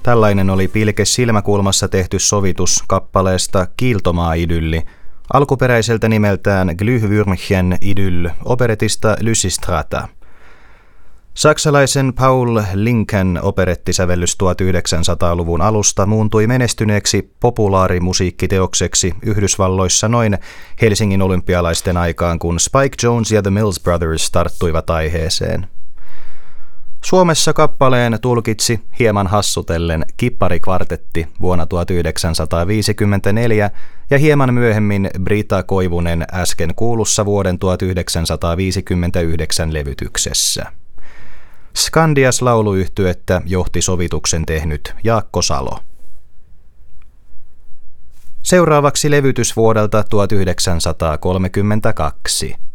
Tällainen oli Pilke Silmäkulmassa tehty sovitus kappaleesta Kiiltomaa-idylli, alkuperäiseltä nimeltään Glühwürmchen idyll operetista Lysistrata. Saksalaisen Paul Linken operettisävellys 1900-luvun alusta muuntui menestyneeksi populaarimusiikkiteokseksi Yhdysvalloissa noin Helsingin olympialaisten aikaan, kun Spike Jones ja The Mills Brothers tarttuivat aiheeseen. Suomessa kappaleen tulkitsi hieman hassutellen Kipparikvartetti vuonna 1954 ja hieman myöhemmin Brita Koivunen äsken kuulussa vuoden 1959 levytyksessä. Skandias-lauluyhtyettä johti sovituksen tehnyt Jaakko Salo. Seuraavaksi levytys vuodelta 1932.